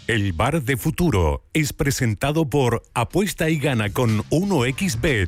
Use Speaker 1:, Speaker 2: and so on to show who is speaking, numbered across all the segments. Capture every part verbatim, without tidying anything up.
Speaker 1: El Bar de Futuro es presentado por Apuesta y Gana con uno equis bet.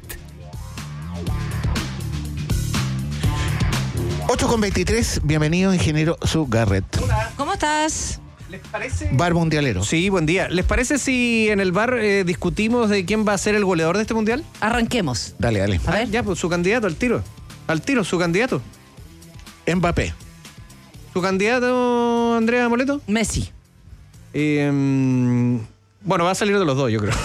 Speaker 2: ocho con veintitrés, bienvenido, ingeniero Zugarret.
Speaker 3: Hola. ¿Cómo estás?
Speaker 4: ¿Les parece?
Speaker 2: Bar mundialero.
Speaker 4: Sí, buen día. ¿Les parece si en el bar eh, discutimos de quién va a ser el goleador de este mundial?
Speaker 3: Arranquemos.
Speaker 2: Dale, dale.
Speaker 3: A ver.
Speaker 4: Ah, ya, pues su candidato, al tiro. Al tiro, su candidato.
Speaker 2: Mbappé.
Speaker 4: ¿Su candidato, Andrea Moleto?
Speaker 3: Messi.
Speaker 4: Eh, bueno, va a salir de los dos, yo creo.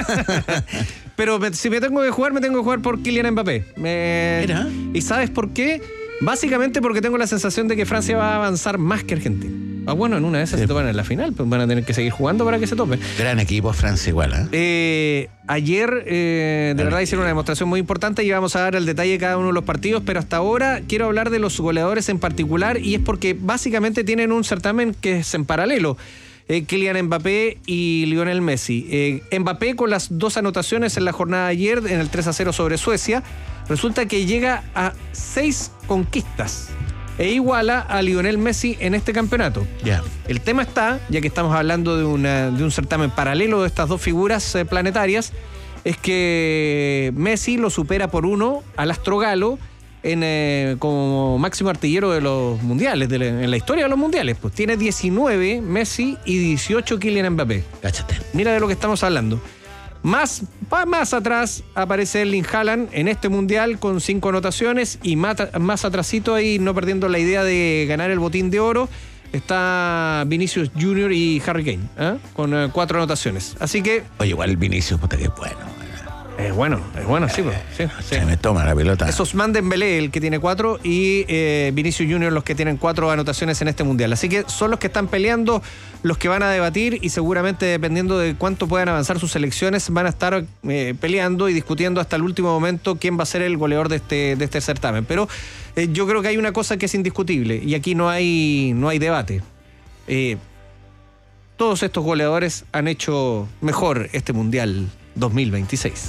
Speaker 4: Pero me, si me tengo que jugar, me tengo que jugar por Kylian Mbappé. Me,
Speaker 2: Mira.
Speaker 4: ¿Y sabes por qué? Básicamente porque tengo la sensación de que Francia va a avanzar más que Argentina. Ah, bueno, en una de esas
Speaker 2: Sí.
Speaker 4: se topan en la final, pues van a tener que seguir jugando para que se tope.
Speaker 2: Gran equipo, Francia igual, ¿eh?
Speaker 4: Eh, ayer, eh, de verdad, hicieron una demostración muy importante y vamos a dar el detalle de cada uno de los partidos, pero hasta ahora quiero hablar de los goleadores en particular y es porque básicamente tienen un certamen que es en paralelo. Eh, Kylian Mbappé y Lionel Messi. Eh, Mbappé con las dos anotaciones en la jornada de ayer en el tres a cero sobre Suecia, resulta que llega a seis conquistas e iguala a Lionel Messi en este campeonato.
Speaker 2: Ya.
Speaker 4: El tema está, ya que estamos hablando de, una, de un certamen paralelo de estas dos figuras eh, planetarias, es que Messi lo supera por uno al astro galo en, eh, como máximo artillero de los mundiales, de la, en la historia de los mundiales. Pues tiene diecinueve Messi y dieciocho Kylian Mbappé.
Speaker 2: Cáchate.
Speaker 4: Mira de lo que estamos hablando. Más, más atrás aparece Erling Haaland en este mundial con cinco anotaciones y más, más atrasito ahí, no perdiendo la idea de ganar el botín de oro, está Vinicius Junior y Harry Kane, ¿eh? con eh, cuatro anotaciones. Así que...
Speaker 2: Oye, igual el Vinicius, puta que es bueno.
Speaker 4: Es bueno, es bueno, sí, pues, sí, sí.
Speaker 2: Se me toma la pelota.
Speaker 4: Es Ousmane Dembélé el que tiene cuatro y eh, Vinicius Junior los que tienen cuatro anotaciones en este mundial. Así que son los que están peleando, los que van a debatir y seguramente dependiendo de cuánto puedan avanzar sus selecciones van a estar eh, peleando y discutiendo hasta el último momento quién va a ser el goleador de este, de este certamen. Pero eh, yo creo que hay una cosa que es indiscutible y aquí no hay, no hay debate. Eh, todos estos goleadores han hecho mejor este mundial dos mil veintiséis.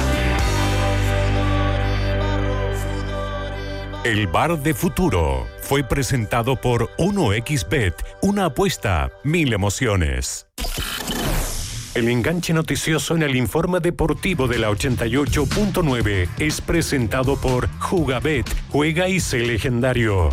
Speaker 1: El Bar de Futuro fue presentado por uno equis bet, una apuesta, mil emociones. El enganche noticioso en el informe deportivo de la ochenta y ocho punto nueve es presentado por Jugabet, juega y sé legendario.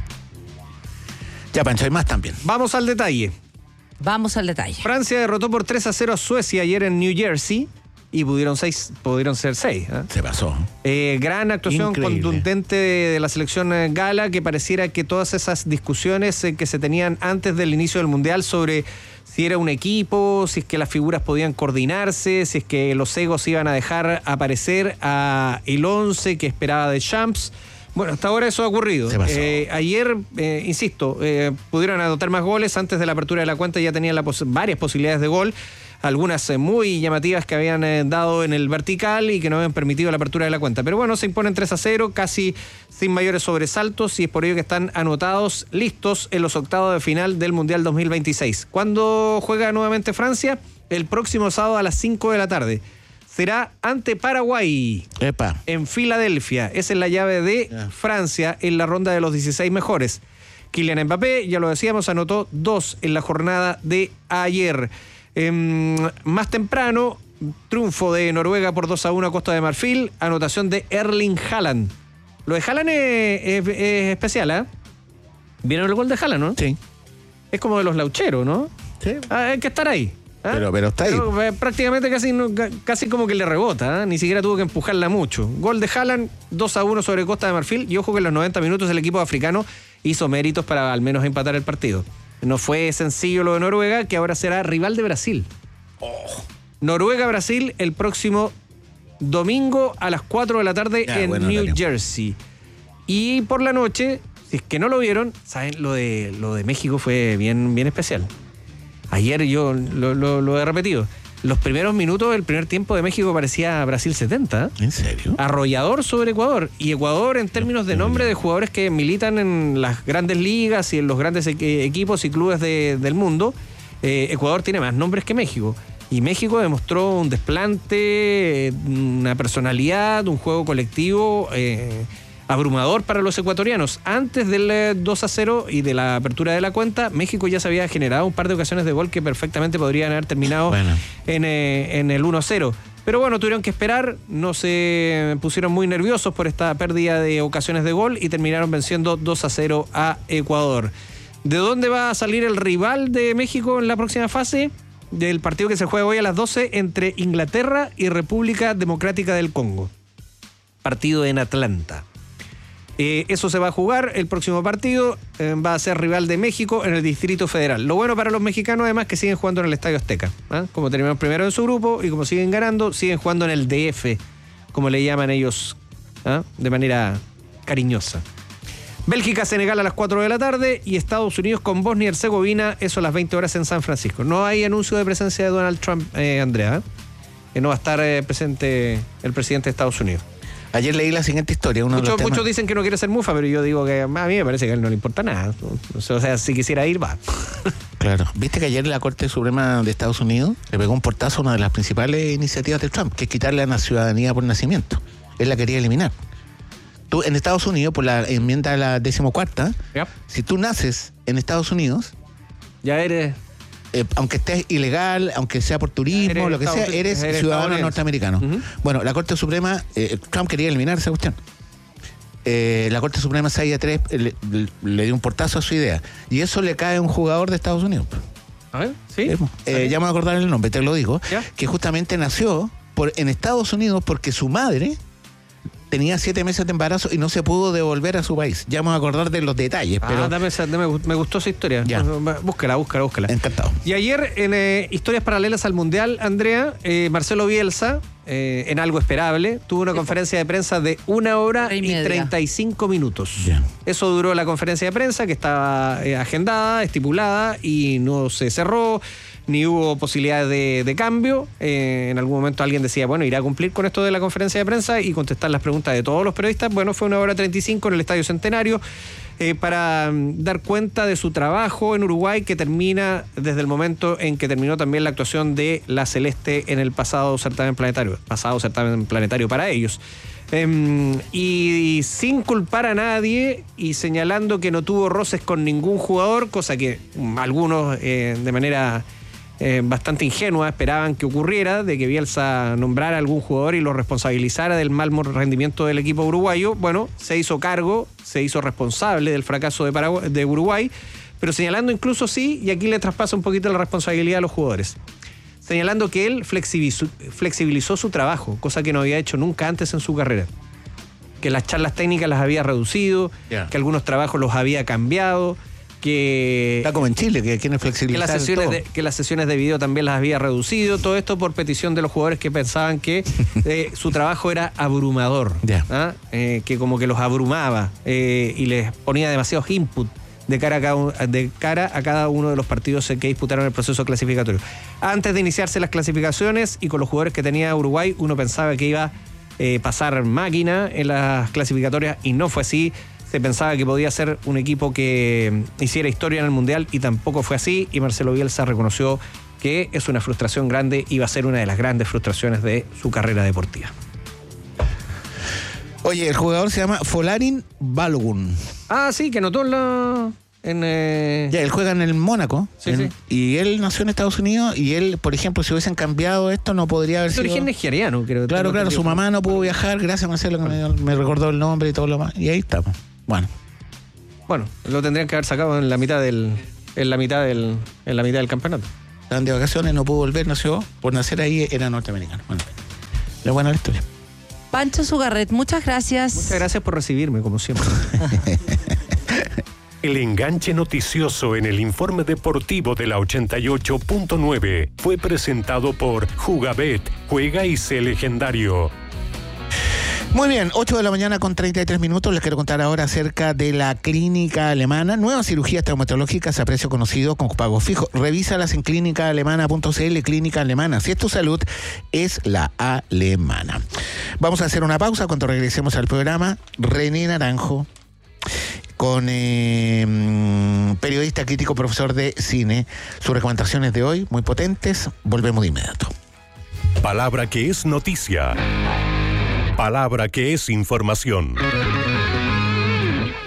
Speaker 2: Ya, Pancho, hay más también.
Speaker 4: Vamos al detalle.
Speaker 3: Vamos al detalle.
Speaker 4: Francia derrotó por tres a cero a Suecia ayer en New Jersey y pudieron, seis, pudieron ser seis. ¿eh?
Speaker 2: Se pasó.
Speaker 4: Eh, gran actuación
Speaker 2: Increíble.
Speaker 4: contundente de, de la selección eh, gala, que pareciera que todas esas discusiones eh, que se tenían antes del inicio del Mundial sobre si era un equipo, si es que las figuras podían coordinarse, si es que los egos iban a dejar aparecer a el once que esperaba de Champs. Bueno, hasta ahora eso ha ocurrido.
Speaker 2: Se pasó.
Speaker 4: Eh, ayer, eh, insisto, eh, pudieron anotar más goles. Antes de la apertura de la cuenta ya tenían la pos- varias posibilidades de gol. Algunas eh, muy llamativas que habían eh, dado en el vertical y que no habían permitido la apertura de la cuenta. Pero bueno, se imponen tres a cero, casi sin mayores sobresaltos, y es por ello que están anotados, listos en los octavos de final del Mundial dos mil veintiséis. ¿Cuándo juega nuevamente Francia? El próximo sábado a las cinco de la tarde. Será ante Paraguay,
Speaker 2: Epa.
Speaker 4: en Filadelfia. Esa es la llave de
Speaker 2: Ya.
Speaker 4: Francia en la ronda de los dieciséis mejores. Kylian Mbappé, ya lo decíamos, anotó dos en la jornada de ayer. Eh, más temprano, triunfo de Noruega por dos a uno a Costa de Marfil, anotación de Erling Haaland. Lo de Haaland es, es- es especial, ¿eh? ¿Vieron el gol de Haaland, no?
Speaker 2: Sí.
Speaker 4: Es como de los laucheros, ¿no?
Speaker 2: Sí.
Speaker 4: Ah, hay que estar ahí. ¿ah?
Speaker 2: Pero, pero está ahí.
Speaker 4: Pero, eh, prácticamente casi, no- ca- casi como que le rebota, ¿eh? Ni siquiera tuvo que empujarla mucho. Gol de Haaland, dos a uno sobre Costa de Marfil, y ojo que en los noventa minutos el equipo africano hizo méritos para al menos empatar el partido. No fue sencillo lo de Noruega, que ahora será rival de Brasil. Noruega-Brasil el próximo domingo a las cuatro de la tarde
Speaker 2: Ya,
Speaker 4: en
Speaker 2: bueno,
Speaker 4: New
Speaker 2: horario.
Speaker 4: Jersey. Y por la noche, si es que no lo vieron, saben, lo de, lo de México fue bien, bien especial. Ayer yo lo, lo- lo he repetido. Los primeros minutos del primer tiempo de México parecía Brasil setenta. ¿eh?
Speaker 2: ¿En serio?
Speaker 4: Arrollador sobre Ecuador. Y Ecuador, en términos de nombre de jugadores que militan en las grandes ligas y en los grandes equ- equipos y clubes de- del mundo, eh, Ecuador tiene más nombres que México. Y México demostró un desplante, eh, una personalidad, un juego colectivo eh, abrumador para los ecuatorianos. Antes del eh, dos a cero y de la apertura de la cuenta, México ya se había generado un par de ocasiones de gol que perfectamente podrían haber terminado
Speaker 2: Bueno.
Speaker 4: en, eh, en el uno a cero. Pero bueno, tuvieron que esperar, no se pusieron muy nerviosos por esta pérdida de ocasiones de gol y terminaron venciendo dos a cero a Ecuador. ¿De dónde va a salir el rival de México en la próxima fase? Del partido que se juega hoy a las doce entre Inglaterra y República Democrática del Congo. Partido en Atlanta. Eh, eso se va a jugar, el próximo partido eh, va a ser rival de México en el Distrito Federal. Lo bueno para los mexicanos además que siguen jugando en el Estadio Azteca, ¿eh? Como terminaron primero en su grupo y como siguen ganando, siguen jugando en el D F, como le llaman ellos, ¿eh? De manera cariñosa. Bélgica-Senegal a las cuatro de la tarde y Estados Unidos con Bosnia y Herzegovina, eso a las veinte horas en San Francisco. No hay anuncio de presencia de Donald Trump, eh, Andrea, ¿eh? Que no va a estar eh, presente el presidente de Estados Unidos.
Speaker 2: Ayer leí la siguiente historia. Uno de
Speaker 4: Muchos,
Speaker 2: los temas-
Speaker 4: muchos dicen que no quiere ser mufa, pero yo digo que a mí me parece que a él no le importa nada. O sea, si quisiera ir, va.
Speaker 2: Claro. ¿Viste que ayer la Corte Suprema de Estados Unidos le pegó un portazo a una de las principales iniciativas de Trump, que es quitarle a la ciudadanía por nacimiento? Él la quería eliminar. Tú, en Estados Unidos, por la enmienda a la decimocuarta,
Speaker 4: Yep.
Speaker 2: si tú naces en Estados Unidos,
Speaker 4: Ya eres...
Speaker 2: eh, aunque estés ilegal, aunque sea por turismo,
Speaker 4: Eres
Speaker 2: lo que sea,
Speaker 4: estadoun-
Speaker 2: eres
Speaker 4: eres
Speaker 2: ciudadano
Speaker 4: estadounidense.
Speaker 2: norteamericano.
Speaker 4: Ujú.
Speaker 2: Bueno, la Corte Suprema, eh, Trump quería eliminar esa cuestión. Eh, la Corte Suprema seis a tres le, le- le dio un portazo a su idea. Y eso le cae a un jugador de Estados Unidos.
Speaker 4: A ver, ¿sí?
Speaker 2: Eh, eh, ya me voy a acordar el nombre, te lo digo.
Speaker 4: ¿Ya?
Speaker 2: Que justamente nació por, en Estados Unidos porque su madre tenía siete meses de embarazo y no se pudo devolver a su país. Ya me voy a acordar de los detalles,
Speaker 4: Ah,
Speaker 2: pero
Speaker 4: dame esa- dame- me gustó esa historia.
Speaker 2: Ya.
Speaker 4: Búscala, búscala, búscala.
Speaker 2: encantado.
Speaker 4: Y ayer, en eh, Historias Paralelas al Mundial, Andrea, eh, Marcelo Bielsa, eh, en algo esperable, tuvo una conferencia de prensa de una hora
Speaker 3: Hora y
Speaker 4: y
Speaker 3: media.
Speaker 4: treinta y cinco minutos.
Speaker 2: Ya.
Speaker 4: Eso duró la conferencia de prensa, que estaba eh, agendada, estipulada, y no se cerró, ni hubo posibilidad de, de cambio. Eh, en algún momento alguien decía, bueno, irá a cumplir con esto de la conferencia de prensa y contestar las preguntas de todos los periodistas. Bueno, fue una hora treinta y cinco en el Estadio Centenario. Eh, para mm, dar cuenta de su trabajo en Uruguay, que termina desde el momento en que terminó también la actuación de La Celeste en el pasado certamen planetario, pasado certamen planetario para ellos. Eh, y, y sin culpar a nadie y señalando que no tuvo roces con ningún jugador, cosa que mm, algunos eh, de manera eh, bastante ingenua esperaban que ocurriera, de que Bielsa nombrara a algún jugador y lo responsabilizara del mal rendimiento del equipo uruguayo. Bueno, se hizo cargo, se hizo responsable del fracaso de, Paraguay, de Uruguay, pero señalando incluso sí, y aquí le traspasa un poquito la responsabilidad a los jugadores, señalando que él flexibilizó, flexibilizó su trabajo, cosa que no había hecho nunca antes en su carrera. Que las charlas técnicas las había reducido,
Speaker 2: Yeah.
Speaker 4: que algunos trabajos los había cambiado, que...
Speaker 2: Está como en Chile, que quieren
Speaker 4: Que
Speaker 2: flexibilizar
Speaker 4: las, sesiones
Speaker 2: todo.
Speaker 4: de, que las sesiones de video también las había reducido, todo esto por petición de los jugadores que pensaban que eh, su trabajo era abrumador,
Speaker 2: Ya.
Speaker 4: ¿ah? Eh, que como que los abrumaba eh, y les ponía demasiados input de cara, a cada, un- de cara a cada uno de los partidos que disputaron el proceso clasificatorio. Antes de iniciarse las clasificaciones y con los jugadores que tenía Uruguay, uno pensaba que iba a eh, pasar máquina en las clasificatorias y no fue así. Se pensaba que podía ser un equipo que hiciera historia en el Mundial y tampoco fue así, y Marcelo Bielsa reconoció que es una frustración grande y va a ser una de las grandes frustraciones de su carrera deportiva.
Speaker 2: Oye, el jugador se llama Folarin Balogun.
Speaker 4: Ah, sí, que anotó en la... En, eh,
Speaker 2: Ya, él juega en el Mónaco.
Speaker 4: Sí,
Speaker 2: en-
Speaker 4: sí.
Speaker 2: Y él nació en Estados Unidos y él, por ejemplo, si hubiesen cambiado esto, no podría haber
Speaker 4: de
Speaker 2: sido...
Speaker 4: origen nigeriano, creo.
Speaker 2: Claro,
Speaker 4: tengo
Speaker 2: claro, su
Speaker 4: entendido.
Speaker 2: mamá no pudo viajar, gracias Marcelo que me, me recordó el nombre y todo lo más. Y ahí estamos. Bueno,
Speaker 4: Bueno, lo tendrían que haber sacado en la mitad del... En la mitad del, en la mitad del campeonato.
Speaker 2: estaban de vacaciones, no pudo volver, nació. Por nacer ahí era norteamericano. Bueno, es buena la historia.
Speaker 3: Pancho Sugarret, muchas gracias.
Speaker 4: Muchas gracias por recibirme, como siempre.
Speaker 1: El enganche noticioso en el informe deportivo de la ochenta y ocho punto nueve fue presentado por Jugabet, juega y sé legendario.
Speaker 2: Muy bien, ocho de la mañana con treinta y tres minutos. Les quiero contar ahora acerca de la clínica alemana. Nuevas cirugías traumatológicas a precio conocido con pago fijo. Revísalas en clínica alemana punto c l, Clínica Alemana. Si es tu salud, es la alemana. Vamos a hacer una pausa. Cuando regresemos al programa, René Naranjo, con eh, periodista crítico, profesor de cine. Sus recomendaciones de hoy, muy potentes. Volvemos de inmediato.
Speaker 1: Palabra que es noticia. Palabra que es información.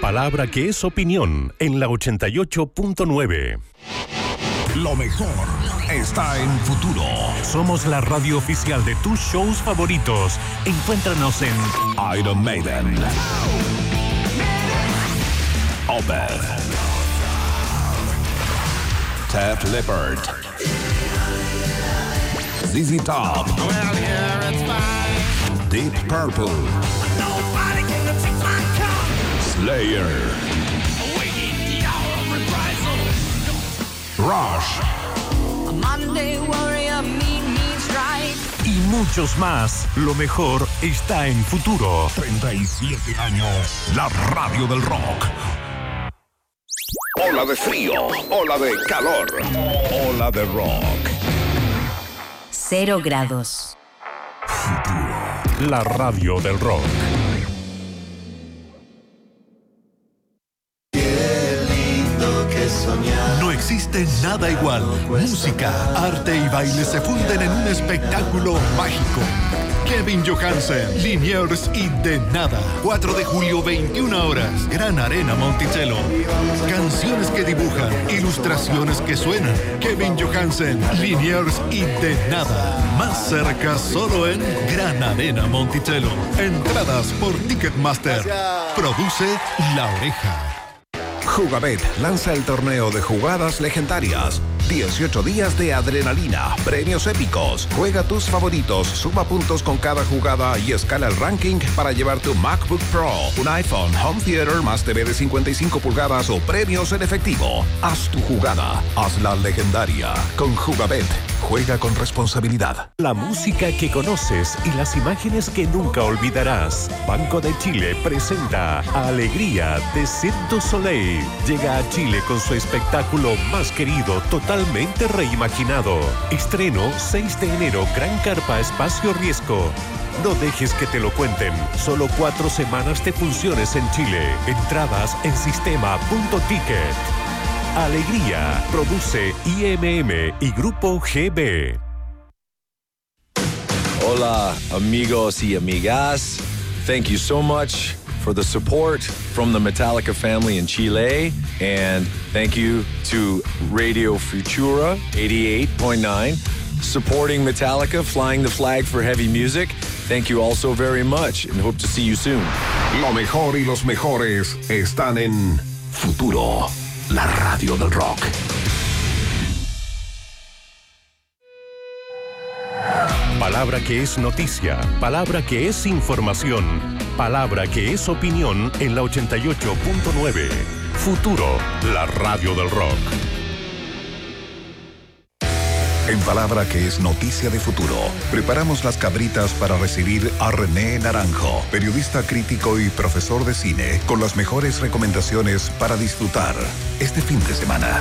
Speaker 1: Palabra que es opinión en la ochenta y ocho punto nueve.
Speaker 5: Lo mejor está en Futuro.
Speaker 1: Somos la radio oficial de tus shows favoritos. Encuéntranos en
Speaker 5: Iron Maiden, Opeth, Def Leppard, Z Z Top, Deep Purple, Slayer, Rush y muchos más. Lo mejor está en Futuro. treinta y siete años, la radio del rock. Ola de frío, ola de calor, ola de rock.
Speaker 6: Cero grados.
Speaker 1: Futuro, la radio del rock.
Speaker 5: No existe nada igual. Música, arte y baile se funden en un espectáculo mágico. Kevin Johansen, Liniers y De Nada. cuatro de julio, veintiuna horas. Gran Arena Monticello. Canciones que dibujan, ilustraciones que suenan. Kevin Johansen, Liniers y De Nada. Más cerca solo en Gran Arena Monticello. Entradas por Ticketmaster. Produce La Oreja. Jugabet lanza el torneo de jugadas legendarias. dieciocho días de adrenalina, premios épicos. Juega tus favoritos, suma puntos con cada jugada y escala el ranking para llevar tu MacBook Pro, un iPhone, home theater más T V de cincuenta y cinco pulgadas o premios en efectivo. Haz tu jugada, hazla legendaria. Con Jugabet, juega con responsabilidad.
Speaker 1: La música que conoces y las imágenes que nunca olvidarás. Banco de Chile presenta Alegría de Cirque du Soleil. Llega a Chile con su espectáculo más querido, totalmente reimaginado. Estreno seis de enero, Gran Carpa Espacio Riesgo. No dejes que te lo cuenten. Solo cuatro semanas de funciones en Chile. Entradas en sistema punto ticket. Alegría. Produce I M M y Grupo G B.
Speaker 7: Hola, amigos y amigas. Thank you so much for the support from the Metallica family in Chile. And thank you to Radio Futura eighty-eight point nine, supporting Metallica, flying the flag for heavy music. Thank you all so very much and hope to see you soon.
Speaker 5: Lo mejor y los mejores están en Futuro, la radio del rock.
Speaker 1: Palabra que es noticia, palabra que es información, palabra que es opinión en la ochenta y ocho punto nueve. Futuro, la radio del rock.
Speaker 5: En Palabra que es noticia de Futuro, preparamos las cabritas para recibir a René Naranjo, periodista crítico y profesor de cine, con las mejores recomendaciones para disfrutar este fin de semana.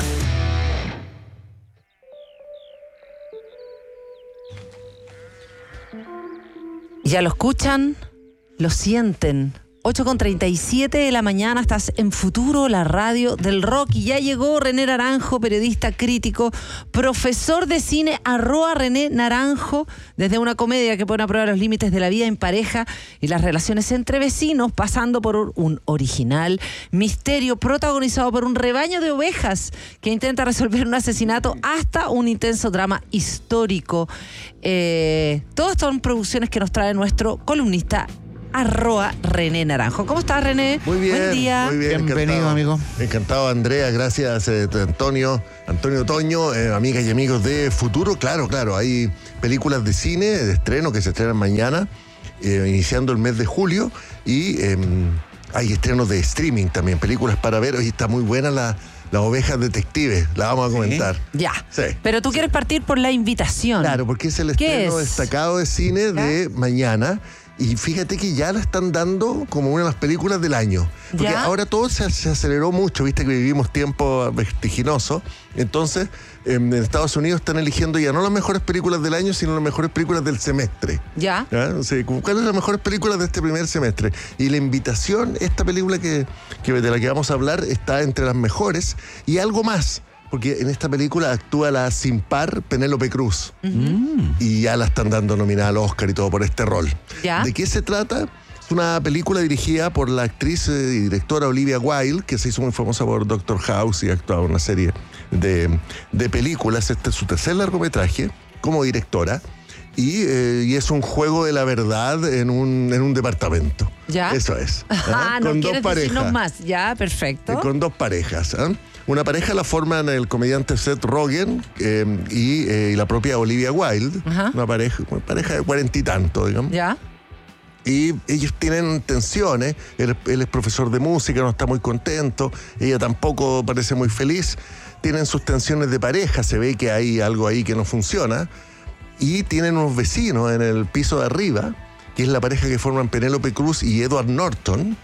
Speaker 3: Ya lo escuchan, lo sienten. ocho con treinta y siete de la mañana, estás en Futuro, la radio del rock. Y ya llegó René Naranjo, periodista crítico, profesor de cine, arroba René Naranjo, desde una comedia que pone a prueba los límites de la vida en pareja y las relaciones entre vecinos, pasando por un original misterio protagonizado por un rebaño de ovejas que intenta resolver un asesinato, hasta un intenso drama histórico. Eh, todas son producciones que nos trae nuestro columnista arroba René Naranjo. ¿Cómo estás, René?
Speaker 8: Muy bien.
Speaker 3: Buen día.
Speaker 8: Muy bien,
Speaker 2: Bienvenido,
Speaker 8: encantado.
Speaker 2: amigo.
Speaker 8: Encantado, Andrea. Gracias, eh, Antonio. Antonio Toño, eh, amigas y amigos de Futuro. Claro, claro. Hay películas de cine de estreno que se estrenan mañana, eh, iniciando el mes de julio. Y eh, hay estrenos de streaming también, películas para ver. Hoy está muy buena la... Las ovejas detectives, la vamos a comentar.
Speaker 3: Ya.
Speaker 8: Sí.
Speaker 3: Pero tú quieres partir por la invitación.
Speaker 8: Claro, porque es el
Speaker 3: ¿Qué
Speaker 8: estreno
Speaker 3: es?
Speaker 8: destacado de cine de mañana. Y fíjate que ya la están dando como una de las películas del año. Porque
Speaker 3: ¿Ya?
Speaker 8: ahora todo se, se aceleró mucho, viste que vivimos tiempos vertiginosos. Entonces, en Estados Unidos están eligiendo ya no las mejores películas del año, sino las mejores películas del semestre.
Speaker 3: Ya.
Speaker 8: ¿Ya? O sea, ¿cuáles son las mejores películas de este primer semestre? Y La Invitación, esta película que, que de la que vamos a hablar, está entre las mejores. Y algo más, porque en esta película actúa la sin par Penélope Cruz. Uh-huh. Y ya la están dando nominada al Oscar y todo por este rol.
Speaker 3: ¿Ya?
Speaker 8: ¿De qué se trata? Es una película dirigida por la actriz y directora Olivia Wilde, que se hizo muy famosa por Doctor House y ha actuado en una serie de, de películas. Este es su tercer largometraje como directora. Y, eh, y es un juego de la verdad en un, en un departamento.
Speaker 3: ¿Ya?
Speaker 8: Eso es.
Speaker 3: Ah, no
Speaker 8: con dos
Speaker 3: quieres
Speaker 8: parejas.
Speaker 3: decirnos más. Ya, perfecto.
Speaker 8: Eh, Con dos parejas. ¿eh? Una pareja la forman el comediante Seth Rogen eh, y, eh, y la propia Olivia Wilde.
Speaker 3: Ajá.
Speaker 8: Una pareja, una pareja de cuarenta y tanto, digamos.
Speaker 3: Ya.
Speaker 8: Y ellos tienen tensiones. Él, él es profesor de música, no está muy contento. Ella tampoco parece muy feliz. Tienen sus tensiones de pareja. Se ve que hay algo ahí que no funciona. Y tienen unos vecinos en el piso de arriba, que es la pareja que forman Penélope Cruz y Edward Norton,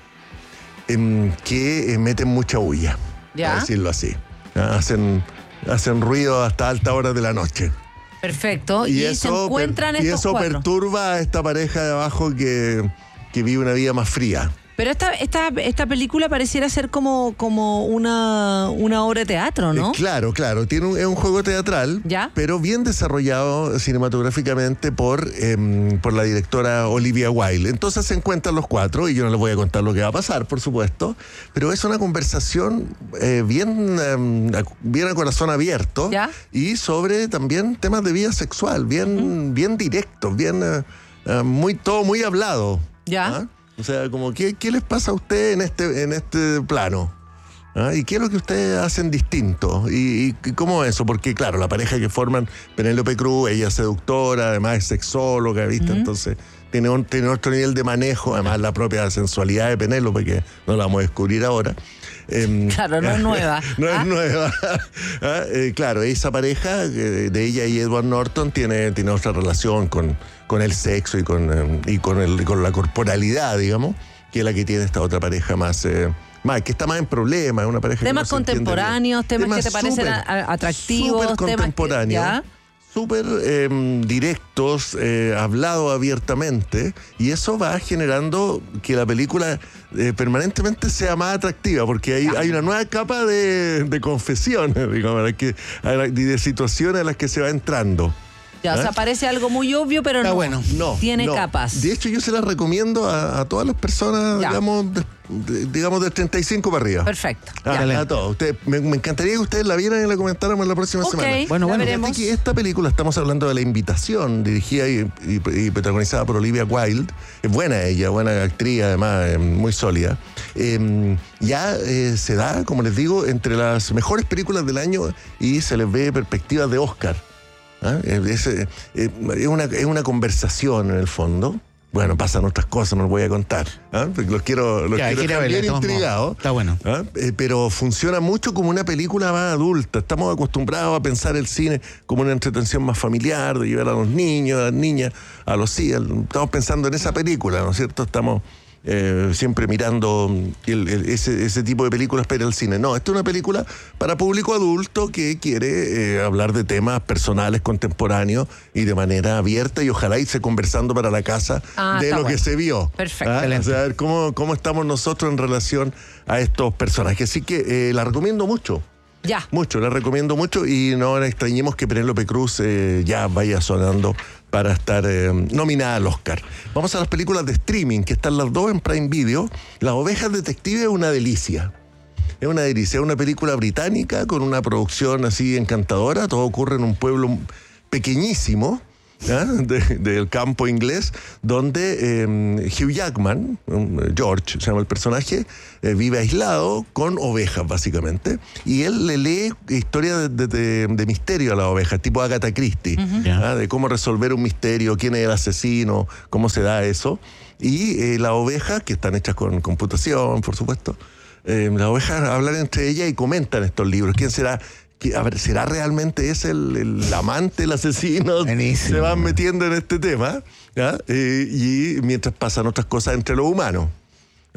Speaker 8: em, que eh, meten mucha bulla,
Speaker 3: Ya.
Speaker 8: por decirlo así. Ah, Hacen, hacen ruido hasta altas horas de la noche.
Speaker 3: Perfecto. Y, se encuentran
Speaker 8: per- y
Speaker 3: estos
Speaker 8: eso
Speaker 3: cuatro.
Speaker 8: perturba a esta pareja de abajo que, que vive una vida más fría.
Speaker 3: Pero esta, esta, esta película pareciera ser como, como una, una obra de teatro, ¿no?
Speaker 8: Eh, claro, claro. Tiene un, es un juego teatral,
Speaker 3: ¿Ya?
Speaker 8: pero bien desarrollado cinematográficamente por, eh, por la directora Olivia Wilde. Entonces se encuentran los cuatro, y yo no les voy a contar lo que va a pasar, por supuesto, pero es una conversación eh, bien, eh, bien a corazón abierto.
Speaker 3: ¿Ya?
Speaker 8: Y sobre también temas de vida sexual, bien, uh-huh. bien directos, bien, eh, eh, muy, todo muy hablado.
Speaker 3: ¿Ya?
Speaker 8: ¿Ah? O sea, como, ¿qué, ¿qué les pasa a ustedes en este, en este plano? ¿Ah? ¿Y qué es lo que ustedes hacen distinto? ¿Y, y cómo eso? Porque, claro, la pareja que forman, Penélope Cruz, ella es seductora, además es sexóloga, ¿viste? Uh-huh. Entonces, tiene, un, tiene otro nivel de manejo, además la propia sensualidad de Penélope, que no la vamos a descubrir ahora. Eh,
Speaker 3: claro, no es nueva.
Speaker 8: no
Speaker 3: ¿Ah?
Speaker 8: es nueva. ¿Ah? Eh, claro, esa pareja eh, de ella y Edward Norton tiene, tiene otra relación con, con el sexo y con, eh, y con, el, con la corporalidad, digamos, que es la que tiene esta otra pareja más... Eh, más, que está más en problemas, es una pareja
Speaker 3: temas
Speaker 8: que no
Speaker 3: contemporáneos, temas, temas que te parecen
Speaker 8: super,
Speaker 3: a, atractivos,
Speaker 8: súper contemporáneos,
Speaker 3: temas que,
Speaker 8: súper eh, directos, eh, hablado abiertamente, y eso va generando que la película eh, permanentemente sea más atractiva, porque hay, hay una nueva capa de, de confesiones, digamos, que, de situaciones a las que se va entrando.
Speaker 3: Ya, ¿Eh? O sea, parece algo muy obvio, pero
Speaker 2: Está
Speaker 3: no.
Speaker 2: bueno.
Speaker 8: No,
Speaker 3: tiene
Speaker 8: no.
Speaker 3: capas.
Speaker 8: De hecho, yo se las recomiendo a, a todas las personas,
Speaker 3: ya.
Speaker 8: digamos, de, de, digamos, de treinta y cinco para arriba.
Speaker 3: Perfecto.
Speaker 8: A, a todos. Ustedes, me, me encantaría que ustedes la vieran y la comentáramos la próxima
Speaker 3: okay,
Speaker 8: semana.
Speaker 2: Bueno, bueno.
Speaker 3: Veremos.
Speaker 8: Aquí esta película, estamos hablando de La Invitación, dirigida y, y, y protagonizada por Olivia Wilde. Es buena ella, buena actriz, además, eh, muy sólida. Eh, ya eh, se da, como les digo, entre las mejores películas del año y se les ve perspectivas de Oscar. ¿Ah? Es, es, es, una, es una conversación en el fondo. Bueno, pasan otras cosas, no los voy a contar. ¿Ah? Porque los quiero, los
Speaker 2: ya,
Speaker 8: quiero dejar bien intrigados.
Speaker 2: Está bueno.
Speaker 8: ¿Ah? Eh, pero funciona mucho como una película más adulta. Estamos acostumbrados a pensar el cine como una entretención más familiar, de llevar a los niños, a las niñas, a los hijos. Estamos pensando en esa película, ¿no es cierto? Estamos eh, siempre mirando el, el, ese, ese tipo de películas para ir al cine. No, esta es una película para público adulto que quiere eh, hablar de temas personales, contemporáneos y de manera abierta, y ojalá irse conversando para la casa
Speaker 3: ah,
Speaker 8: de lo
Speaker 3: bueno.
Speaker 8: que se vio.
Speaker 3: Perfecto.
Speaker 8: ¿Ah? O sea, cómo, cómo estamos nosotros en relación a estos personajes. Así que eh, la recomiendo mucho.
Speaker 3: Ya.
Speaker 8: Mucho, la recomiendo mucho, y no extrañemos que Penélope Cruz eh, ya vaya sonando para estar eh, nominada al Oscar. Vamos a las películas de streaming, que están las dos en Prime Video. Las Ovejas Detective es una delicia. Es una delicia, es una película británica con una producción así encantadora. Todo ocurre en un pueblo pequeñísimo, ¿ah? de, del campo inglés, donde eh, Hugh Jackman, George se llama el personaje, eh, vive aislado con ovejas básicamente, y él le lee historias de, de, de misterio a las ovejas, tipo Agatha Christie, uh-huh. ¿ah? De cómo resolver un misterio, quién es el asesino, cómo se da eso, y eh, las ovejas, que están hechas con computación, por supuesto, eh, las ovejas hablan entre ellas y comentan estos libros. ¿Quién será? A ver, ¿será realmente ese el, el amante, el asesino?
Speaker 2: Buenísimo.
Speaker 8: Se van metiendo en este tema, ¿ya? Eh, y mientras pasan otras cosas entre los humanos.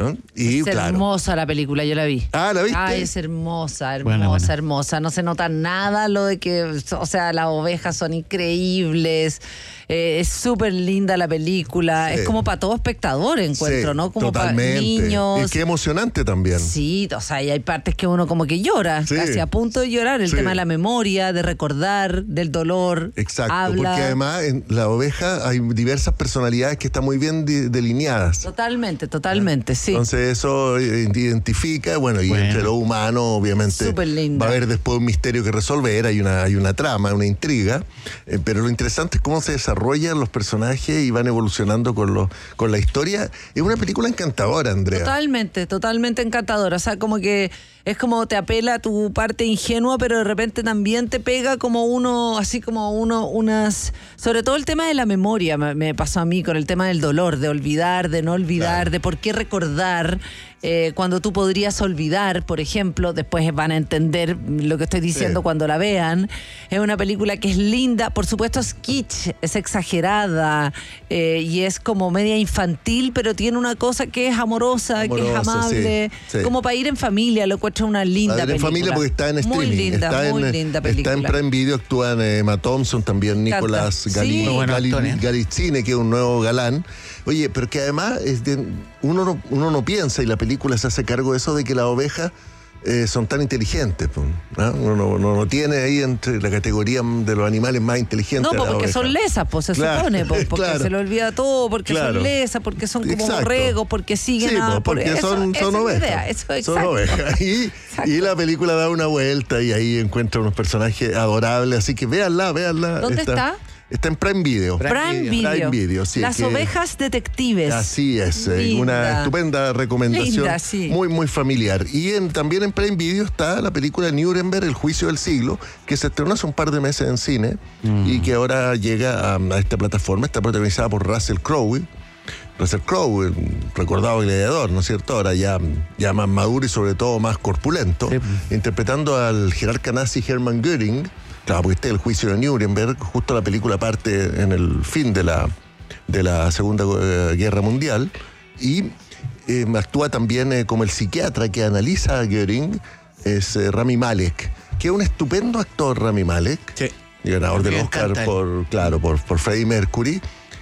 Speaker 8: ¿no? Y
Speaker 3: Es
Speaker 8: claro.
Speaker 3: hermosa la película, yo la vi.
Speaker 8: Ah, ¿la viste?
Speaker 3: Ay, es hermosa, hermosa,
Speaker 2: Buena, buena.
Speaker 3: hermosa. No se nota nada lo de que, o sea, las ovejas son increíbles. Eh, es súper linda la película.
Speaker 8: Sí.
Speaker 3: Es como para todo espectador, encuentro,
Speaker 8: Sí,
Speaker 3: ¿no? Como para
Speaker 8: totalmente.
Speaker 3: niños.
Speaker 8: Y qué emocionante también.
Speaker 3: Sí, o sea, y hay partes que uno como que llora,
Speaker 8: Sí.
Speaker 3: casi a punto de llorar. El
Speaker 8: Sí.
Speaker 3: tema de la memoria, de recordar, del dolor.
Speaker 8: Exacto,
Speaker 3: habla.
Speaker 8: porque además en la oveja hay diversas personalidades que están muy bien di- delineadas.
Speaker 3: Totalmente, totalmente, sí.
Speaker 8: Entonces eso eh, identifica, bueno, y
Speaker 2: Bueno.
Speaker 8: entre lo humano, obviamente,
Speaker 3: Súper linda.
Speaker 8: va a haber después un misterio que resolver, hay una, hay una trama, una intriga, eh, pero lo interesante es cómo se desarrollan los personajes y van evolucionando con, lo, con la historia. Es una película encantadora, Andrea.
Speaker 3: Totalmente, totalmente encantadora. O sea, como que es como te apela a tu parte ingenua, pero de repente también te pega como uno, así como uno, unas... Sobre todo el tema de la memoria me, me pasó a mí con el tema del dolor, de olvidar, de no olvidar,
Speaker 8: Claro.
Speaker 3: de por qué recordar. Eh, cuando tú podrías olvidar, por ejemplo, después van a entender lo que estoy diciendo
Speaker 8: Sí.
Speaker 3: cuando la vean. Es una película que es linda, por supuesto es kitsch, es exagerada eh, y es como media infantil, pero tiene una cosa que es amorosa, que es
Speaker 8: Amorosa,
Speaker 3: amable,
Speaker 8: sí, sí.
Speaker 3: como para ir en familia, lo encuentro una linda
Speaker 8: A ver, en
Speaker 3: película.
Speaker 8: familia porque está en streaming.
Speaker 3: Muy linda,
Speaker 8: está
Speaker 3: muy
Speaker 8: en,
Speaker 3: linda
Speaker 8: Está
Speaker 3: película.
Speaker 8: en Prime Video, actúan eh, Emma Thompson, también
Speaker 3: encanta.
Speaker 8: Nicolás
Speaker 3: Sí.
Speaker 8: Gali,
Speaker 3: Muy
Speaker 2: buenos
Speaker 8: Gali-
Speaker 2: actores.
Speaker 8: Galitzine, que es un nuevo galán. Oye, pero que además es de- uno, no, uno no piensa, y la película se hace cargo de eso, de que las ovejas eh, son tan inteligentes. pues, ¿no? Uno no, no, no tiene ahí entre la categoría de los animales más inteligentes.
Speaker 3: No,
Speaker 8: a
Speaker 3: pues
Speaker 8: la
Speaker 3: porque
Speaker 8: oveja.
Speaker 3: son lesas, pues se
Speaker 8: Claro,
Speaker 3: supone, pues, porque
Speaker 8: claro.
Speaker 3: se le olvida todo, porque
Speaker 8: Claro.
Speaker 3: son lesas, porque son como
Speaker 8: Exacto.
Speaker 3: borregos, porque siguen
Speaker 8: Sí,
Speaker 3: a...
Speaker 8: pues,
Speaker 3: por-
Speaker 8: porque
Speaker 3: eso-
Speaker 8: son,
Speaker 3: esa
Speaker 8: son
Speaker 3: es la
Speaker 8: ovejas.
Speaker 3: idea, eso,
Speaker 8: son
Speaker 3: exacto.
Speaker 8: ovejas. Y, y la película da una vuelta y ahí encuentra unos personajes adorables. Así que véanla, véanla.
Speaker 3: ¿Dónde está?
Speaker 8: Está en Prime Video.
Speaker 3: Prime Video.
Speaker 8: Prime Video, sí,
Speaker 3: Las
Speaker 8: que-
Speaker 3: ovejas detectives.
Speaker 8: Así es, eh,
Speaker 3: Linda.
Speaker 8: una estupenda recomendación,
Speaker 3: Linda, sí.
Speaker 8: muy muy familiar. Y en- también en Prime Video está la película Nuremberg, El Juicio del Siglo, que se estrenó hace un par de meses en cine y que ahora llega a, a esta plataforma. Está protagonizada por Russell Crowe. Russell Crowe, el recordado gladiador, ¿no es cierto? Ahora ya, ya más maduro y sobre todo más corpulento,
Speaker 2: Sí.
Speaker 8: interpretando al jerarca nazi Hermann Göring. Claro, porque este es el juicio de Nuremberg, justo la película parte en el fin de la, de la Segunda eh, Guerra Mundial, y eh, actúa también eh, como el psiquiatra que analiza a Göring, es eh, Rami Malek, que es un estupendo actor, Rami Malek,
Speaker 2: Sí.
Speaker 8: ganador del
Speaker 2: Me
Speaker 8: Oscar
Speaker 2: encanta él.
Speaker 8: por, claro, por, por Freddie Mercury.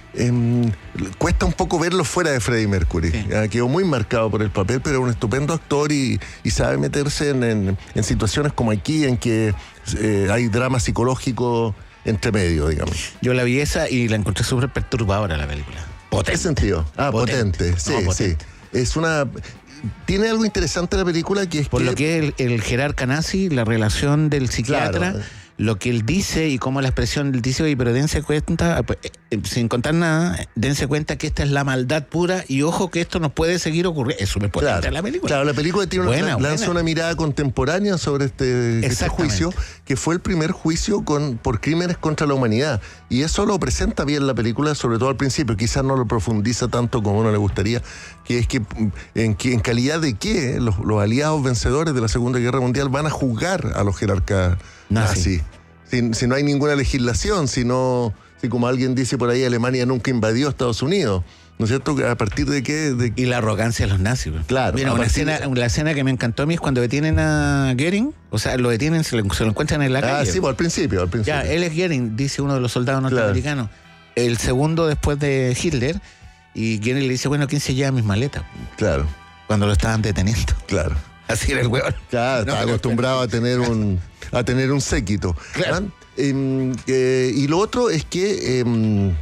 Speaker 8: Em, cuesta un poco verlo fuera de Freddie Mercury.
Speaker 2: Sí.
Speaker 8: Ya, quedó muy marcado por el papel, pero es un estupendo actor y, y sabe meterse en, en- en situaciones como aquí, en que eh, hay drama psicológico entre medio, digamos.
Speaker 2: Yo la vi esa y la encontré súper perturbadora la película.
Speaker 8: ¿En qué sentido? Ah, potente.
Speaker 2: Potente.
Speaker 8: Sí,
Speaker 2: No, potente.
Speaker 8: sí. Es una. Tiene algo interesante la película que es
Speaker 2: Por
Speaker 8: que.
Speaker 2: lo que es el, el jerarca nazi, la relación del psiquiatra,
Speaker 8: Claro.
Speaker 2: lo que él dice y cómo la expresión del dice, oye, pero dense cuenta, pues, eh, eh, sin contar nada, dense cuenta que esta es la maldad pura y ojo que esto nos puede seguir ocurriendo. Es súper potente
Speaker 8: Claro,
Speaker 2: la película.
Speaker 8: claro, la película tiene una,
Speaker 2: Buena,
Speaker 8: lanza
Speaker 2: buena.
Speaker 8: una mirada contemporánea sobre este, este
Speaker 2: Exactamente.
Speaker 8: juicio, que fue el primer juicio con, por crímenes contra la humanidad. Y eso lo presenta bien la película, sobre todo al principio. Quizás no lo profundiza tanto como a uno le gustaría, que es que en, que, en calidad de qué los, los aliados vencedores de la Segunda Guerra Mundial van a juzgar a los jerarcas
Speaker 2: Nazi.
Speaker 8: nazis. Si, si no hay ninguna legislación, si no, si como alguien dice por ahí, Alemania nunca invadió Estados Unidos, ¿no es cierto? ¿A partir de qué? De,
Speaker 2: Y la arrogancia de los nazis. pues.
Speaker 8: Claro,
Speaker 2: Mira,
Speaker 8: a
Speaker 2: una
Speaker 8: partir
Speaker 2: escena,
Speaker 8: de-
Speaker 2: la escena que me encantó a mí es cuando detienen a Goering, o sea, lo detienen, se lo, se lo encuentran en la
Speaker 8: ah,
Speaker 2: calle.
Speaker 8: sí, pues, al principio, al principio.
Speaker 2: Ya, él es Goering, dice uno de los soldados
Speaker 8: Claro.
Speaker 2: norteamericanos. El segundo después de Hitler, y Goering le dice, bueno, ¿quién se lleva mis maletas?
Speaker 8: Claro,
Speaker 2: Cuando lo estaban deteniendo.
Speaker 8: claro.
Speaker 2: Así era el hueón.
Speaker 8: Claro,
Speaker 2: No,
Speaker 8: está
Speaker 2: pero-
Speaker 8: acostumbrado a tener un a tener un séquito.
Speaker 2: Claro.
Speaker 8: ¿Ah? Em, eh, y lo otro es que em,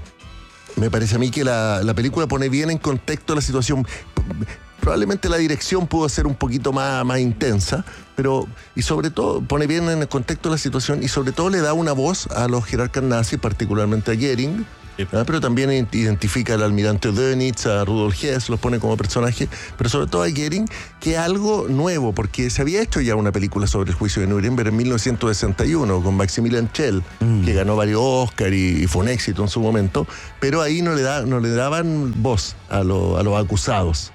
Speaker 8: me parece a mí que la, la película pone bien en contexto la situación. P- Probablemente la dirección pudo ser un poquito más, más intensa, pero y sobre todo pone bien en el contexto la situación y sobre todo le da una voz a los jerarcas nazis, particularmente a Goering. ¿Ah? Pero también identifica al almirante Dönitz, a Rudolf Hess, los pone como personaje, pero sobre todo a Goering, que es algo nuevo, porque se había hecho ya una película sobre el juicio de Nuremberg en mil novecientos sesenta y uno con Maximilian Schell,
Speaker 2: Mm.
Speaker 8: que ganó varios Oscar y, y fue un éxito en su momento, pero ahí no le, da, no le daban voz a, lo- a los acusados.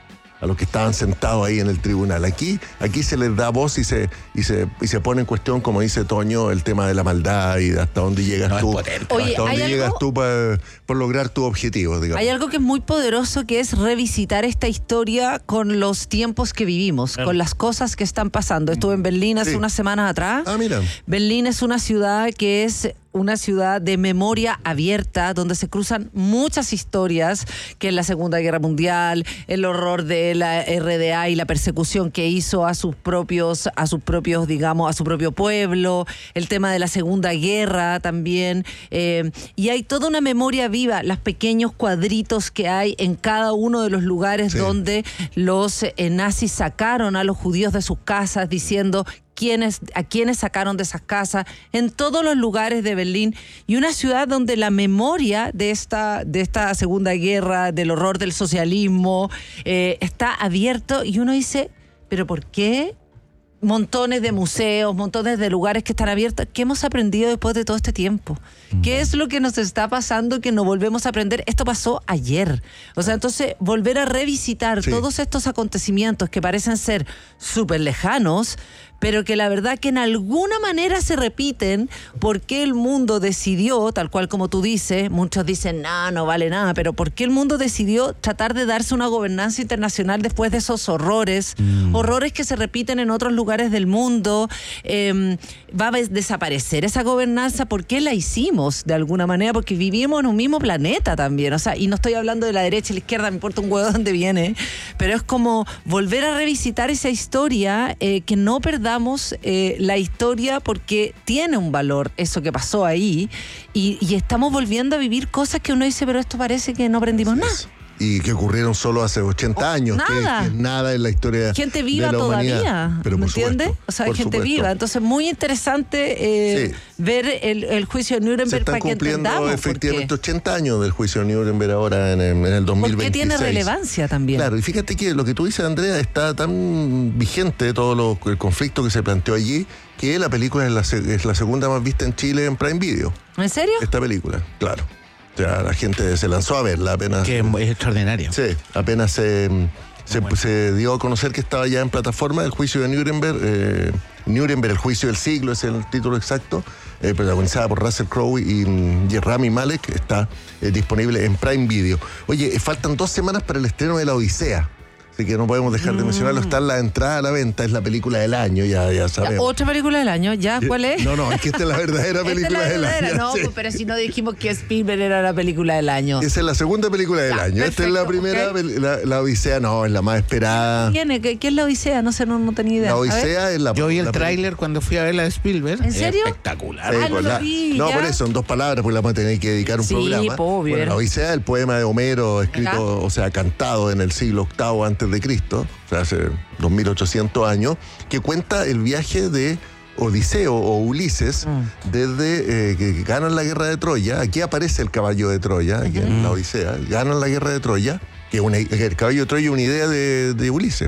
Speaker 8: a los que estaban sentados ahí en el tribunal. Aquí, aquí se les da voz y se, y se, y se pone en cuestión, como dice Toño, el tema de la maldad y de hasta dónde llegas
Speaker 2: No, es
Speaker 8: tú,
Speaker 2: potente.
Speaker 8: hasta
Speaker 3: Oye,
Speaker 8: dónde
Speaker 3: ¿hay
Speaker 8: llegas
Speaker 3: algo?
Speaker 8: tú pa- por lograr tu objetivo, digamos.
Speaker 3: Hay algo que es muy poderoso, que es revisitar esta historia con los tiempos que vivimos, con las cosas que están pasando. Estuve en Berlín hace
Speaker 8: Sí.
Speaker 3: unas semanas atrás.
Speaker 8: Ah, mira.
Speaker 3: Berlín es una ciudad que es una ciudad de memoria abierta, donde se cruzan muchas historias, que es la Segunda Guerra Mundial, el horror de la R D A y la persecución que hizo a sus propios, a sus propios, digamos, a su propio pueblo, el tema de la Segunda Guerra también, eh, y hay toda una memoria viva, los pequeños cuadritos que hay en cada uno de los lugares
Speaker 8: Sí.
Speaker 3: donde los eh, nazis sacaron a los judíos de sus casas, diciendo quiénes, a quienes sacaron de esas casas, en todos los lugares de Berlín, y una ciudad donde la memoria de esta, de esta Segunda Guerra, del horror del socialismo, eh, está abierto, y uno dice, ¿pero por qué? Montones de museos, montones de lugares que están abiertos. ¿Qué hemos aprendido después de todo este tiempo? ¿Qué es lo que nos está pasando que no volvemos a aprender? Esto pasó ayer. O sea, entonces, volver a revisitar
Speaker 8: Sí.
Speaker 3: todos estos acontecimientos que parecen ser súper lejanos, pero que la verdad que en alguna manera se repiten, porque el mundo decidió, tal cual como tú dices, muchos dicen, no, no vale nada, pero ¿por qué el mundo decidió tratar de darse una gobernanza internacional después de esos horrores? Mm. Horrores que se repiten en otros lugares del mundo. Eh, ¿Va a desaparecer esa gobernanza? ¿Por qué la hicimos de alguna manera? Porque vivimos en un mismo planeta también. O sea, y no estoy hablando de la derecha y la izquierda, me importa un huevo de dónde viene, pero es como volver a revisitar esa historia, eh, que no perdamos eh, la historia, porque tiene un valor eso que pasó ahí, y, y estamos volviendo a vivir cosas que uno dice, pero esto parece que no aprendimos nada.
Speaker 8: Y que ocurrieron solo hace ochenta años, que,
Speaker 3: nada.
Speaker 8: que es nada en la historia
Speaker 3: Gente viva
Speaker 8: de la
Speaker 3: todavía,
Speaker 8: humanidad. Pero
Speaker 3: ¿me
Speaker 8: por
Speaker 3: entiendes?
Speaker 8: supuesto,
Speaker 3: O sea, hay
Speaker 8: por
Speaker 3: gente
Speaker 8: supuesto.
Speaker 3: viva. Entonces, muy interesante eh,
Speaker 8: Sí.
Speaker 3: ver el, el juicio de
Speaker 8: Se
Speaker 3: Nuremberg
Speaker 8: están
Speaker 3: para que
Speaker 8: cumpliendo
Speaker 3: entendamos por
Speaker 8: efectivamente
Speaker 3: qué.
Speaker 8: ochenta años del juicio de Nuremberg ahora en, el- en el dos mil veintiséis.
Speaker 3: ¿Por qué tiene relevancia también?
Speaker 8: Claro, y fíjate que lo que tú dices, Andrea, está tan vigente todo lo, el conflicto que se planteó allí, que la película es la, se- es la segunda más vista en Chile en Prime Video.
Speaker 3: ¿En serio?
Speaker 8: Esta película, claro. O sea, la gente se lanzó a verla apenas.
Speaker 2: Que es extraordinario.
Speaker 8: Sí, apenas se, se, se dio a conocer que estaba ya en plataforma el juicio de Nuremberg. Eh, Nuremberg, el juicio del siglo, es el título exacto, eh, protagonizada por Russell Crowe y, mm, y Rami Malek, está eh, disponible en Prime Video. Oye, eh, faltan dos semanas para el estreno de La Odisea, así que no podemos dejar de mencionarlo. Está en la entrada a la venta, es la película del año, ya, ya
Speaker 3: Ya,
Speaker 8: sabemos.
Speaker 3: otra película del año, ¿ya? ¿Cuál es?
Speaker 8: No, no, es que esta es la verdadera
Speaker 3: Esta es
Speaker 8: película
Speaker 3: la
Speaker 8: del
Speaker 3: verdadera,
Speaker 8: año.
Speaker 3: no,
Speaker 8: sí.
Speaker 3: pues, pero si no dijimos que Spielberg era la película del año.
Speaker 8: Esa es la segunda película del
Speaker 3: Ya,
Speaker 8: año. Esta es la
Speaker 3: perfecto,
Speaker 8: primera,
Speaker 3: ok.
Speaker 8: pel- la, la Odisea no, es la más esperada.
Speaker 3: ¿Quién es? ¿Qué, qué es la Odisea? No sé, no, no tenía idea.
Speaker 8: La
Speaker 3: A ver.
Speaker 8: Odisea es la.
Speaker 2: Yo vi el
Speaker 8: la peli-
Speaker 2: tráiler cuando fui a ver la de Spielberg.
Speaker 3: ¿En serio?
Speaker 2: Espectacular.
Speaker 8: Sí,
Speaker 3: Ah, no
Speaker 8: pues
Speaker 3: lo
Speaker 8: la-
Speaker 3: vi,
Speaker 8: no,
Speaker 3: ya.
Speaker 8: por eso, en dos palabras, porque la vamos a tener que dedicar un
Speaker 3: Sí,
Speaker 8: programa.
Speaker 3: po, obvio.
Speaker 8: Bueno, la Odisea, el poema de Homero, escrito,
Speaker 3: Ajá.
Speaker 8: o sea, cantado en el siglo octavo antes de Cristo, o sea, hace dos mil ochocientos años, que cuenta el viaje de Odiseo o Ulises
Speaker 3: Mm.
Speaker 8: desde eh, que ganan la guerra de Troya. Aquí aparece el caballo de Troya, aquí en la Odisea. Ganan la guerra de Troya, que una- el caballo de Troya es una idea de, de Ulises.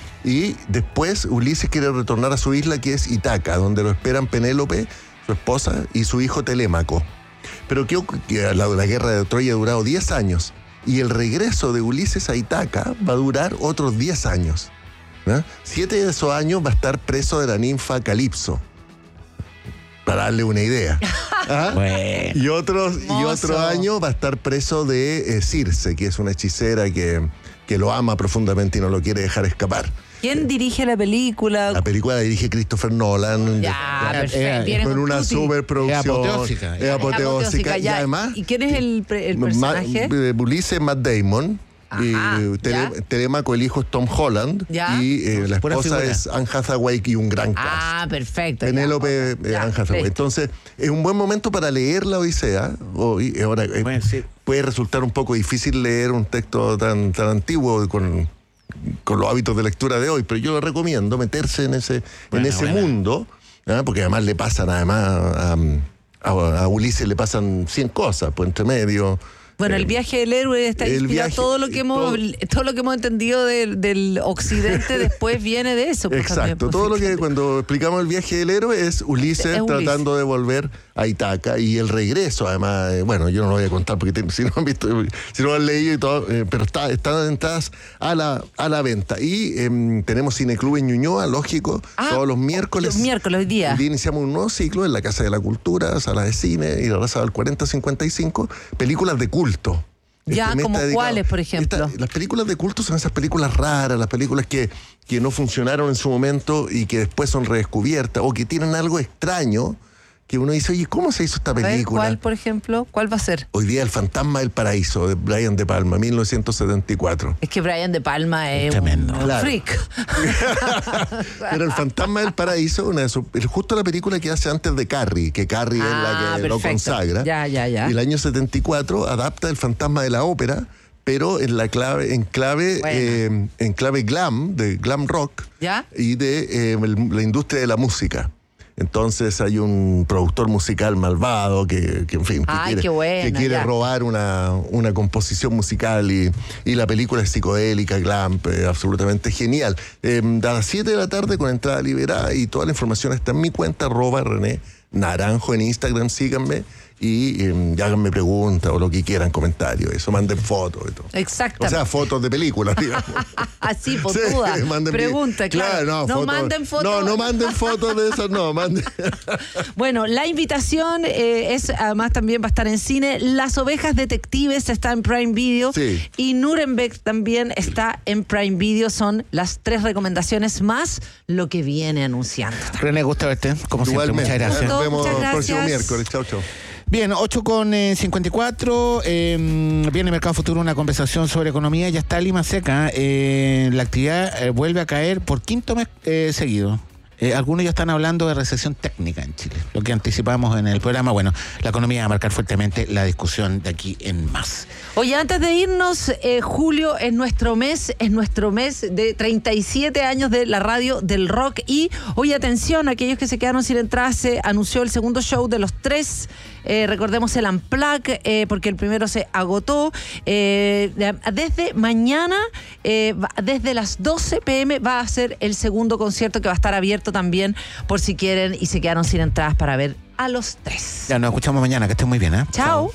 Speaker 8: Y después Ulises quiere retornar a su isla, que es Ítaca, donde lo esperan Penélope, su esposa, y su hijo Telémaco. Pero que, que la, la guerra de Troya ha durado diez años, y el regreso de Ulises a Ítaca va a durar otros diez años. ¿no? Siete de esos años va a estar preso de la ninfa Calipso, para darle una idea. ¿Ah?
Speaker 2: Bueno.
Speaker 8: Y otros y
Speaker 3: Hermoso.
Speaker 8: otro año va a estar preso de eh, Circe, que es una hechicera que, que lo ama profundamente y no lo quiere dejar escapar.
Speaker 3: ¿Quién dirige la película?
Speaker 8: La película la dirige Christopher Nolan.
Speaker 3: Ya,
Speaker 2: Ya,
Speaker 3: perfecto.
Speaker 2: eh,
Speaker 3: Viene
Speaker 8: con
Speaker 3: con
Speaker 8: una
Speaker 3: Tutti.
Speaker 8: superproducción.
Speaker 2: Es apoteósica.
Speaker 8: Es
Speaker 2: Es
Speaker 8: apoteósica. Y
Speaker 3: ya.
Speaker 8: además,
Speaker 3: ¿Y quién es el, pre- el
Speaker 8: Ma-
Speaker 3: personaje?
Speaker 8: eh, Ulises Matt Damon.
Speaker 3: Ajá,
Speaker 8: y
Speaker 3: ya.
Speaker 8: Tele- Telémaco, el hijo, es Tom Holland.
Speaker 3: Ya.
Speaker 8: Y eh, la
Speaker 2: Pura
Speaker 8: esposa
Speaker 2: figura.
Speaker 8: es Anne Hathaway y un gran cast.
Speaker 3: Ah, perfecto. ya.
Speaker 8: Penélope eh,
Speaker 3: Ya,
Speaker 8: Anne Hathaway.
Speaker 3: listo.
Speaker 8: Entonces, es un buen momento para leer la Odisea. Hoy, ahora, eh,
Speaker 2: Bueno, sí.
Speaker 8: puede resultar un poco difícil leer un texto tan, tan antiguo con, con los hábitos de lectura de hoy, pero yo lo recomiendo meterse en ese,
Speaker 2: Bueno,
Speaker 8: en ese
Speaker 2: bueno.
Speaker 8: mundo, ¿ah? Porque además le pasan, además, a, a- a Ulises le pasan cien cosas, pues entre medio.
Speaker 3: Bueno,
Speaker 8: Eh,
Speaker 3: el viaje del héroe está
Speaker 8: el
Speaker 3: inspirado,
Speaker 8: viaje-
Speaker 3: todo lo que hemos
Speaker 8: todo-
Speaker 3: todo lo que hemos entendido del, del occidente después viene de eso. pues, también,
Speaker 8: Exacto,
Speaker 3: pues,
Speaker 8: todo lo que
Speaker 3: fíjate.
Speaker 8: cuando explicamos el viaje del héroe es Ulises,
Speaker 3: Es Ulises.
Speaker 8: tratando de volver a Ítaca y el regreso, además, eh, bueno, yo no lo voy a contar porque te- si no han visto, si no han leído y todo, eh, pero está, están entradas a la, a la venta. Y em, tenemos Cineclub en Ñuñoa, lógico,
Speaker 3: Ah,
Speaker 8: todos los miércoles.
Speaker 3: los miércoles, hoy día.
Speaker 8: Hoy día iniciamos un nuevo ciclo en la Casa de la Cultura, Sala de Cine y la Raza del cuarenta cincuenta y cinco, películas de culto.
Speaker 3: Ya,
Speaker 8: mes
Speaker 3: ¿como
Speaker 8: está dedicado-
Speaker 3: cuáles, por ejemplo?
Speaker 8: Esta- las películas de culto son esas películas raras, las películas que, que no funcionaron en su momento y que después son redescubiertas o que tienen algo extraño que uno dice, oye, ¿cómo se hizo esta
Speaker 3: A ver,
Speaker 8: película?
Speaker 3: ¿cuál, por ejemplo? ¿Cuál va a ser?
Speaker 8: Hoy día El Fantasma del Paraíso, de Brian De Palma, mil novecientos setenta y cuatro.
Speaker 3: Es que Brian De Palma es
Speaker 2: Tremendo.
Speaker 3: un
Speaker 8: Claro.
Speaker 3: freak.
Speaker 8: Pero El Fantasma del Paraíso, una de sus- es justo la película que hace antes de Carrie, que Carrie
Speaker 3: Ah,
Speaker 8: es la que lo
Speaker 3: perfecto.
Speaker 8: consagra.
Speaker 3: Ya, ya, ya.
Speaker 8: Y el año setenta y cuatro adapta El Fantasma de la Ópera, pero en la clave, en clave,
Speaker 3: Buena.
Speaker 8: eh, en clave glam, de glam rock,
Speaker 3: ¿Ya?
Speaker 8: y de eh, el- la industria de la música. Entonces hay un productor musical malvado que, que en fin, que
Speaker 3: Ay,
Speaker 8: quiere,
Speaker 3: qué buena,
Speaker 8: que quiere
Speaker 3: ya.
Speaker 8: robar una, una composición musical y, y la película es psicodélica, glam, eh, absolutamente genial. Eh, a las siete de la tarde con entrada liberada y toda la información está en mi cuenta, arroba René Naranjo en Instagram, síganme y, eh, y háganme preguntas o lo que quieran, comentarios, eso, manden fotos y todo.
Speaker 3: Exactamente.
Speaker 8: O sea, fotos de películas, digamos.
Speaker 3: Así,
Speaker 8: Sí,
Speaker 3: potuda.
Speaker 8: manden-
Speaker 3: Pregunta, claro.
Speaker 8: no,
Speaker 3: no
Speaker 8: fotos-
Speaker 3: manden fotos.
Speaker 8: No, no manden fotos de esas, no, manden.
Speaker 3: Bueno, la invitación eh, es, además también va a estar en cine. Las Ovejas Detectives está en Prime Video.
Speaker 8: Sí.
Speaker 3: Y Nuremberg también está en Prime Video. Son las tres recomendaciones más lo que viene anunciando.
Speaker 2: René, gusta verte, como siempre.
Speaker 8: Igualmente.
Speaker 2: Muchas gracias.
Speaker 8: Nos vemos
Speaker 3: Muchas
Speaker 8: el próximo
Speaker 3: gracias.
Speaker 8: miércoles. Chau, chau.
Speaker 2: Bien, ocho con cincuenta y cuatro. Eh, viene Mercado Futuro, una conversación sobre economía. Ya está Lima seca. Eh, la actividad eh, vuelve a caer por quinto mes eh, seguido. Eh, algunos ya están hablando de recesión técnica en Chile, lo que anticipamos en el programa. Bueno, la economía va a marcar fuertemente la discusión de aquí en más.
Speaker 3: Oye, antes de irnos, eh, julio es nuestro mes, es nuestro mes de treinta y siete años de la radio del rock. Y, oye, atención, aquellos que se quedaron sin entradas, se anunció el segundo show de los tres. Eh, recordemos el Unplugged, eh, porque el primero se agotó. Eh, de- desde mañana, eh, va- desde las doce pm, va a ser el segundo concierto que va a estar abierto también por si quieren y se quedaron sin entradas para ver a los tres.
Speaker 2: Ya nos escuchamos mañana, que estén muy bien, ¿eh?
Speaker 3: Chao.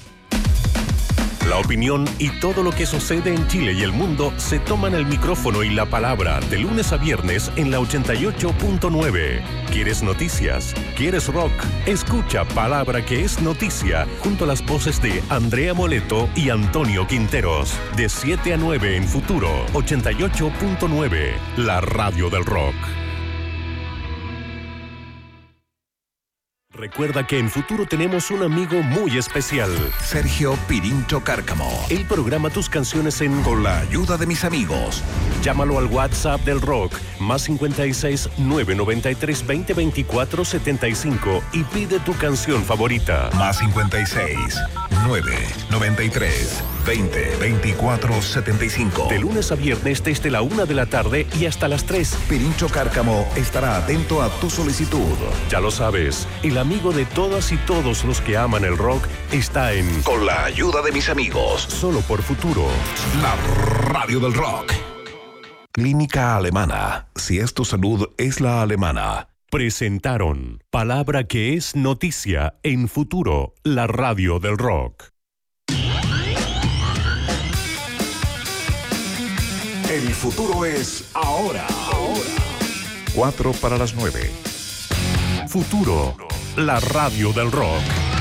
Speaker 1: La opinión y todo lo que sucede en Chile y el mundo se toman el micrófono y la palabra de lunes a viernes en la ochenta y ocho punto nueve. ¿Quieres noticias? ¿Quieres rock? Escucha Palabra que es noticia junto a las voces de Andrea Moleto y Antonio Quinteros. De siete a nueve en Futuro ochenta y ocho punto nueve, la radio del rock. Recuerda que en Futuro tenemos un amigo muy especial.
Speaker 9: Sergio Pirincho Cárcamo.
Speaker 1: Él programa tus canciones en
Speaker 9: Con la ayuda de mis amigos.
Speaker 1: Llámalo al WhatsApp del rock, más cincuenta y seis, nueve noventa y tres, veinte, veinticuatro, setenta y cinco y pide tu canción favorita.
Speaker 9: Más cincuenta y seis, nueve, noventa y tres, veinte, veinticuatro, setenta y cinco.
Speaker 1: De lunes a viernes desde la una de la tarde y hasta las tres.
Speaker 9: Pirincho Cárcamo estará atento a tu solicitud.
Speaker 1: Ya lo sabes, el amigo de todas y todos los que aman el rock está en
Speaker 9: Con la ayuda de mis amigos.
Speaker 1: Solo por Futuro.
Speaker 9: La radio del rock. Clínica Alemana. Si es tu salud, es la alemana.
Speaker 1: Presentaron Palabra que es noticia en Futuro, la radio del rock.
Speaker 9: El futuro es ahora. Ahora. Cuatro para las nueve.
Speaker 1: Futuro, la radio del rock.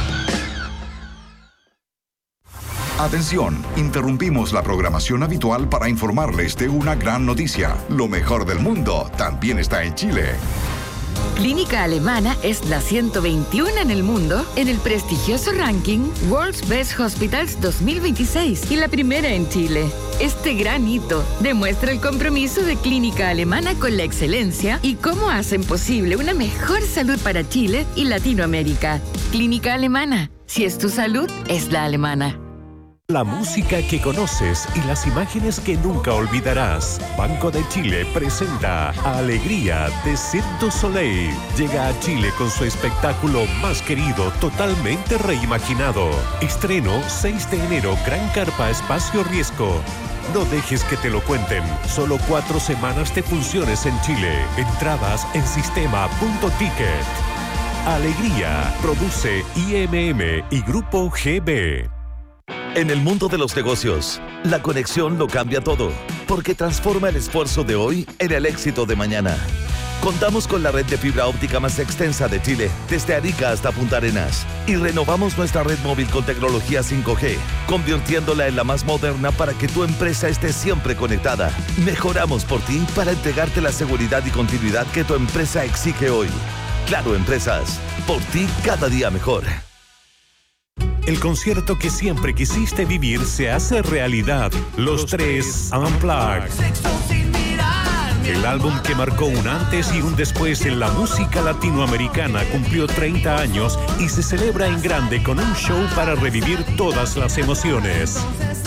Speaker 9: Atención, interrumpimos la programación habitual para informarles de una gran noticia. Lo mejor del mundo también está en Chile.
Speaker 10: Clínica Alemana es la ciento veintiuno en el mundo en el prestigioso ranking World's Best Hospitals dos mil veintiséis y la primera en Chile. Este gran hito demuestra el compromiso de Clínica Alemana con la excelencia y cómo hacen posible una mejor salud para Chile y Latinoamérica. Clínica Alemana, si es tu salud, es la alemana.
Speaker 1: La música que conoces y las imágenes que nunca olvidarás. Banco de Chile presenta Alegría de Cirque du Soleil. Llega a Chile con su espectáculo más querido, totalmente reimaginado. Estreno seis de enero, Gran Carpa Espacio Riesgo. No dejes que te lo cuenten. Solo cuatro semanas de funciones en Chile. Entradas en sistema punto ticket. Alegría produce I M M y Grupo G B.
Speaker 11: En el mundo de los negocios, la conexión lo cambia todo, porque transforma el esfuerzo de hoy en el éxito de mañana. Contamos con la red de fibra óptica más extensa de Chile, desde Arica hasta Punta Arenas, y renovamos nuestra red móvil con tecnología cinco G, convirtiéndola en la más moderna para que tu empresa esté siempre conectada. Mejoramos por ti para entregarte la seguridad y continuidad que tu empresa exige hoy. Claro Empresas, por ti cada día mejor.
Speaker 1: El concierto que siempre quisiste vivir se hace realidad. Los Tres Unplugged. El álbum que marcó un antes y un después en la música latinoamericana cumplió treinta años y se celebra en grande con un show para revivir todas las emociones.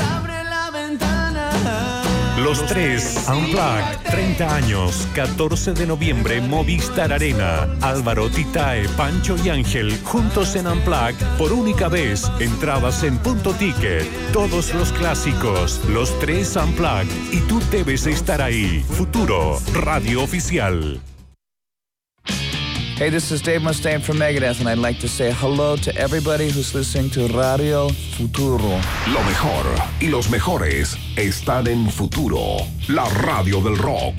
Speaker 1: Los Tres Unplugged, treinta años, catorce de noviembre, Movistar Arena. Álvaro, Titae, Pancho y Ángel, juntos en Unplugged, por única vez. Entradas en Punto Ticket. Todos los clásicos, Los Tres Unplugged. Y tú debes estar ahí. Futuro, Radio Oficial.
Speaker 12: Hey, this is Dave Mustaine from Megadeth, and I'd like to say hello to everybody who's listening to Radio Futuro.
Speaker 13: Lo mejor y los mejores están en Futuro, la radio del rock.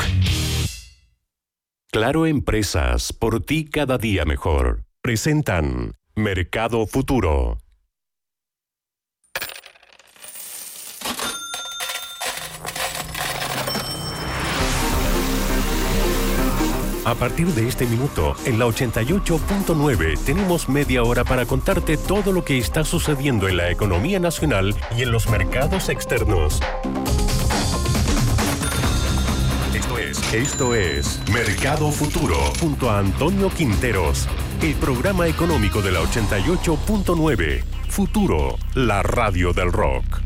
Speaker 1: Claro Empresas, por ti cada día mejor. Presentan Mercado Futuro. A partir de este minuto, en la ochenta y ocho punto nueve, tenemos media hora para contarte todo lo que está sucediendo en la economía nacional y en los mercados externos. Esto es, esto es Mercado Futuro, junto a Antonio Quinteros, el programa económico de la ochenta y ocho punto nueve. Futuro, la radio del rock.